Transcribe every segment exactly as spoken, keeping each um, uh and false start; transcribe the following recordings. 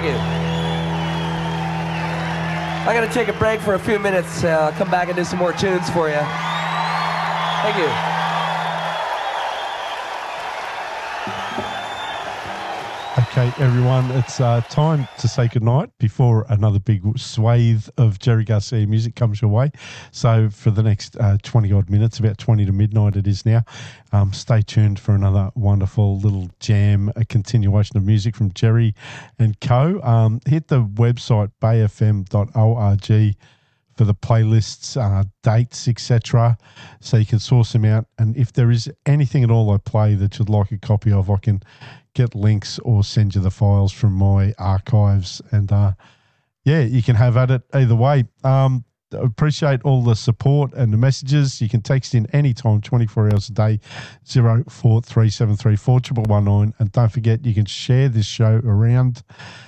Thank you. I'm going to take a break for a few minutes. Uh, come back and do some more tunes for you. Thank you. Okay, everyone, it's uh, time to say goodnight before another big swathe of Jerry Garcia music comes your way. So for the next uh, twenty-odd minutes, about twenty to midnight it is now, um, stay tuned for another wonderful little jam, a continuation of music from Jerry and co. Um, hit the website bay f m dot org for the playlists, uh, dates, et cetera, so you can source them out. And if there is anything at all I play that you'd like a copy of, I can get links or send you the files from my archives. And, uh, yeah, you can have at it either way. Um, appreciate all the support and the messages. You can text in anytime, twenty-four hours a day, zero four three seven three four one one nine. And don't forget, you can share this show around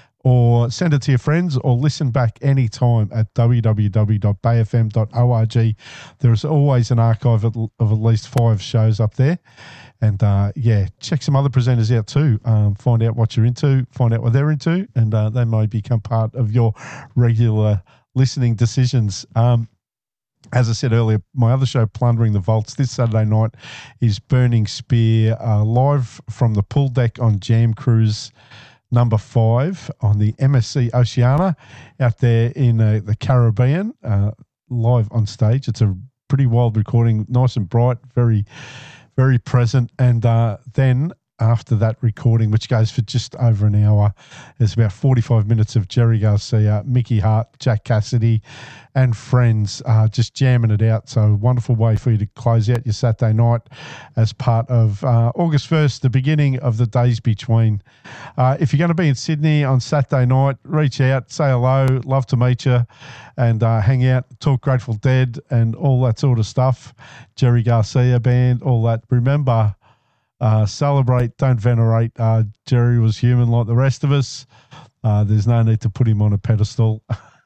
or send it to your friends or listen back anytime at w w w dot bay f m dot org. There is always an archive of, of at least five shows up there. And, uh, yeah, check some other presenters out too. Um, find out what you're into, find out what they're into, and uh, they may become part of your regular listening decisions. Um, as I said earlier, my other show, Plundering the Vaults, this Saturday night is Burning Spear, uh, live from the pool deck on Jam Cruise number five on the M S C Oceana out there in uh, the Caribbean, uh, live on stage. It's a pretty wild recording, nice and bright, very, very present. And uh, then after that recording, which goes for just over an hour, there's about forty-five minutes of Jerry Garcia, Mickey Hart, Jack Cassidy, and friends uh, just jamming it out. So wonderful way for you to close out your Saturday night as part of uh, August first, the beginning of the days between. Uh, if you're going to be in Sydney on Saturday night, reach out, say hello, love to meet you, and uh, hang out, talk Grateful Dead and all that sort of stuff. Jerry Garcia Band, all that. Remember, Uh, celebrate, don't venerate. Uh, Jerry was human like the rest of us. Uh, there's no need to put him on a pedestal.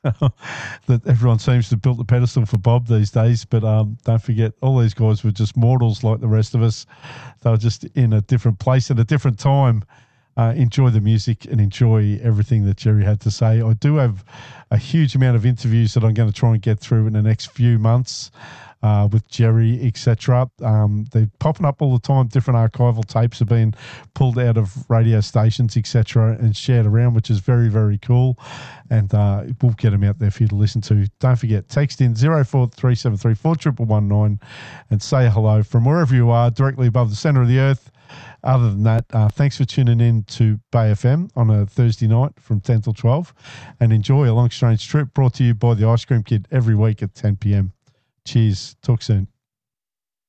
That everyone seems to build the pedestal for Bob these days, but um, don't forget, all these guys were just mortals like the rest of us. They were just in a different place at a different time. Uh, enjoy the music and enjoy everything that Jerry had to say. I do have a huge amount of interviews that I'm going to try and get through in the next few months. Uh, with Jerry, et cetera. Um, they're popping up all the time. Different archival tapes are being pulled out of radio stations, et cetera, and shared around, which is very, very cool. And uh, we'll get them out there for you to listen to. Don't forget, text in zero four three seven three four one one nine and say hello from wherever you are, directly above the centre of the earth. Other than that, uh, thanks for tuning in to Bay F M on a Thursday night from ten till twelve, and enjoy A Long Strange Trip, brought to you by the Ice Cream Kid every week at ten p m. Cheers. Talk soon.